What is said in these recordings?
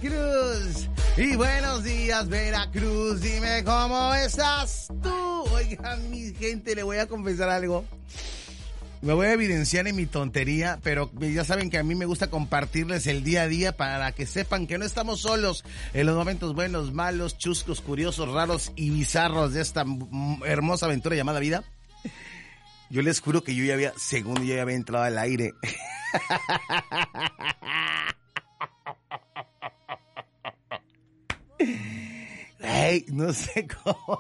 Veracruz. Y buenos días, Veracruz. Dime cómo estás tú. Oigan, mi gente, le voy a confesar algo. Me voy a evidenciar en mi tontería, pero ya saben que a mí me gusta compartirles el día a día para que sepan que no estamos solos en los momentos buenos, malos, chuscos, curiosos, raros y bizarros de esta hermosa aventura llamada vida. Yo les juro que yo ya había entrado al aire. Ay, no sé cómo.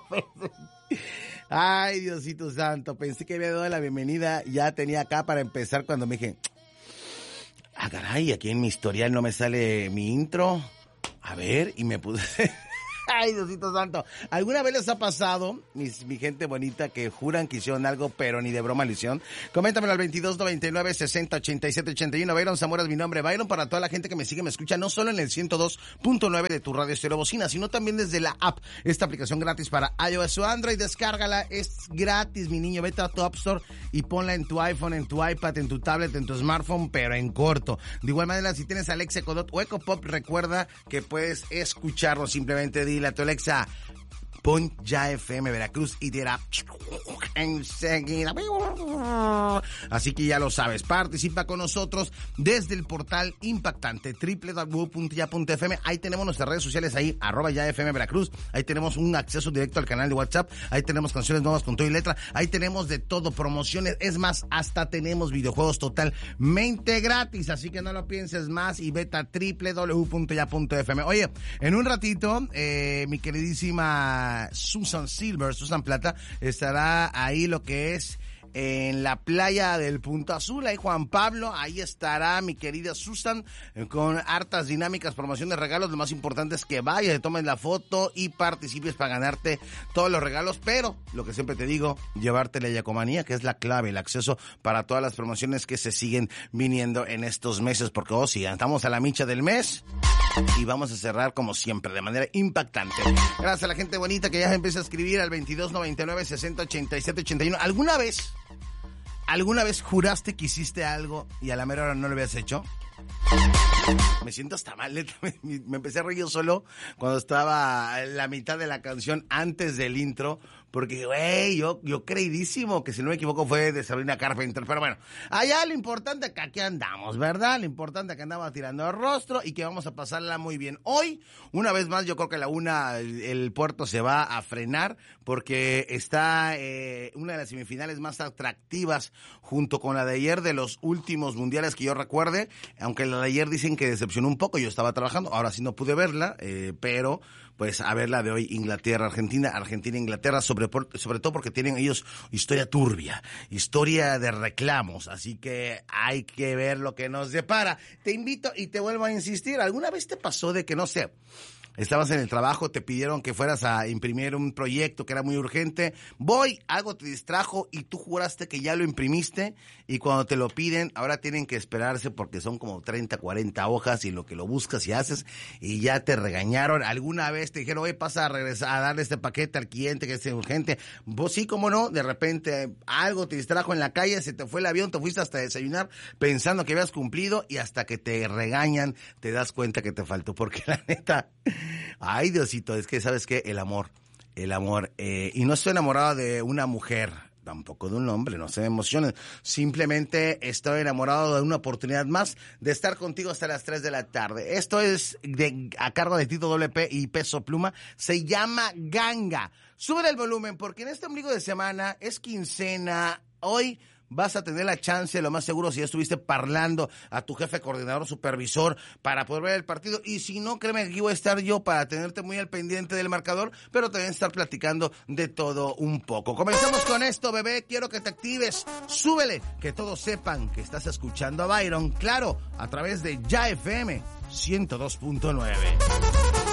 Ay, Diosito Santo, pensé que había dado la bienvenida, ya tenía acá para empezar cuando me dije, caray, aquí en mi historial no me sale mi intro. A ver, y me puse... Ay, Diosito Santo. ¿Alguna vez les ha pasado, mi gente bonita, que juran que hicieron algo, pero ni de broma lo hicieron? Coméntamelo al 2299-608781. Byron Zamora es mi nombre. Byron, para toda la gente que me sigue, me escucha, no solo en el 102.9 de tu radio estéreo bocina, sino también desde la app. Esta aplicación gratis para iOS o Android. Descárgala, es gratis, mi niño. Vete a tu App Store y ponla en tu iPhone, en tu iPad, en tu tablet, en tu smartphone, pero en corto. De igual manera, si tienes Alexa, Echo Dot o Echo Pop, recuerda que puedes escucharlo. Simplemente dile a tu Alexa, pon Ya FM Veracruz y dirá enseguida. Así que ya lo sabes, participa con nosotros desde el portal impactante www.ya.fm. Ahí tenemos nuestras redes sociales, ahí @YaFM Veracruz. Ahí tenemos un acceso directo al canal de WhatsApp. Ahí tenemos canciones nuevas con todo y letra. Ahí tenemos de todo, promociones. Es más, hasta tenemos videojuegos totalmente gratis. Así que no lo pienses más y vete a www.ya.fm. Oye, en un ratito, mi queridísima Susan Plata estará ahí lo que es en la playa del Punto Azul, ahí Juan Pablo, ahí estará mi querida Susan con hartas dinámicas, promociones, regalos. Lo más importante es que vayas, tomes la foto y participes para ganarte todos los regalos, pero lo que siempre te digo, llevarte la Yacomanía, que es la clave, el acceso para todas las promociones que se siguen viniendo en estos meses, porque sí, estamos a la micha del mes y vamos a cerrar como siempre, de manera impactante. Gracias a la gente bonita que ya se empieza a escribir al 2299-608781. ¿Alguna vez juraste que hiciste algo y a la mera hora no lo habías hecho? Me siento hasta mal, me empecé a reír yo solo cuando estaba en la mitad de la canción antes del intro, porque, güey, yo creidísimo que si no me equivoco fue de Sabrina Carpenter, pero bueno, allá lo importante es que aquí andamos, ¿verdad? Lo importante es que andamos tirando el rostro y que vamos a pasarla muy bien. Hoy, una vez más, yo creo que el puerto se va a frenar porque está una de las semifinales más atractivas junto con la de ayer de los últimos mundiales que yo recuerde, aunque la de ayer dicen que decepcionó un poco, yo estaba trabajando, ahora sí no pude verla, pero pues a ver la de hoy, Inglaterra-Argentina, Argentina-Inglaterra, sobre todo porque tienen ellos historia turbia, historia de reclamos, así que hay que ver lo que nos depara. Te invito y te vuelvo a insistir, ¿alguna vez te pasó de que, no sé, estabas en el trabajo, te pidieron que fueras a imprimir un proyecto que era muy urgente, algo te distrajo y tú juraste que ya lo imprimiste y cuando te lo piden, ahora tienen que esperarse porque son como 30, 40 hojas y lo que lo buscas y haces y ya te regañaron? ¿Alguna vez te dijeron, oye, pasa a regresar a darle este paquete al cliente que es urgente? Vos sí, cómo no, de repente algo te distrajo en la calle, se te fue el avión, te fuiste hasta desayunar pensando que habías cumplido y hasta que te regañan te das cuenta que te faltó, porque la neta... Ay, Diosito, es que, ¿sabes qué? El amor, y no estoy enamorado de una mujer, tampoco de un hombre, no se emocionen, simplemente estoy enamorado de una oportunidad más de estar contigo hasta las 3 de la tarde. Esto es a cargo de Tito WP y Peso Pluma, se llama Ganga. Sube el volumen porque en este ombligo de semana es quincena, hoy vas a tener la chance, lo más seguro, si ya estuviste parlando a tu jefe, coordinador, supervisor, para poder ver el partido. Y si no, créeme que aquí voy a estar yo para tenerte muy al pendiente del marcador, pero también estar platicando de todo un poco. Comenzamos con esto, bebé. Quiero que te actives. Súbele, que todos sepan que estás escuchando a Byron, claro, a través de Ya FM 102.9.